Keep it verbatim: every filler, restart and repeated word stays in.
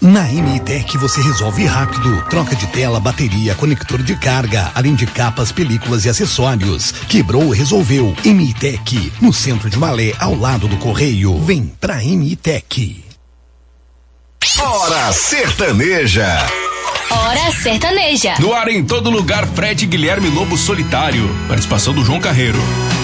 Na M I T E C você resolve rápido. Troca de tela, bateria, conector de carga, além de capas, películas e acessórios. Quebrou, resolveu. M I T E C, no centro de Malé, ao lado do Correio. Vem pra M I T E C. Hora Sertaneja. Hora Sertaneja. No ar em todo lugar, Fred Guilherme Lobo Solitário. Participação do João Carreiro.